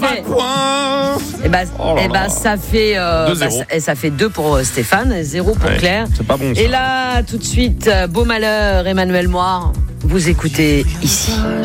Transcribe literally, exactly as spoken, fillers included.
fait. Et bah, Oh là et bah là. ça fait euh, deux bah, zéro. ça, et ça fait deux pour euh, Stéphane, et zéro pour Ouais, Claire. c'est pas bon, ça. Et là, tout de suite, euh, Beau Malheur, Emmanuel Moir, vous écoutez ici.